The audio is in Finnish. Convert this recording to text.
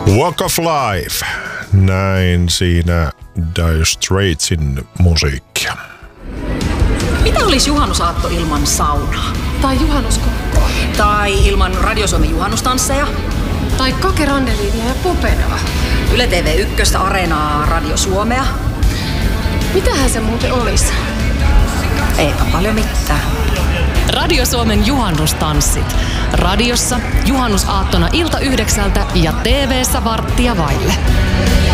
Walk of Life. Näin siinä Dire Straitsin musiikkia. Mitä olisi juhannusaatto ilman saunaa? Tai juhannuskokkoa. Tai ilman Radio Suomen juhannustansseja? Tai Kake Randeliinia ja Popedaa. Yle TV1, Areenaa, Radio Suomea. Mitähän se muuten olisi? Eipä paljon mitään. Radio Suomen juhannustanssit. Radiossa juhannusaattona ilta 9 ja TV:ssä 8:15.